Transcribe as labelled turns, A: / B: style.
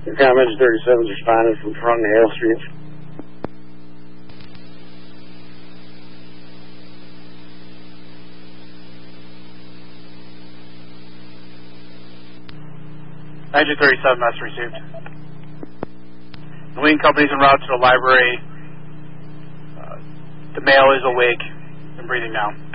A: Comments 37's responded from front of Hale Street.
B: Engine 37, message received. The wing company's en route to the library. The male is awake and breathing now.